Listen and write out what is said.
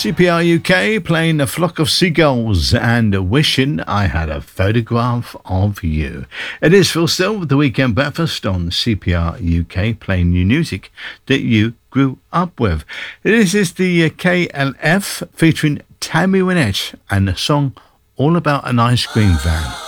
CPR UK playing A Flock of Seagulls and Wishing I Had a Photograph of You. It is Phil Still with the Weekend Breakfast on CPR UK, playing new music that you grew up with. This is the KLF featuring Tammy Wynette and the song All About an Ice Cream Van.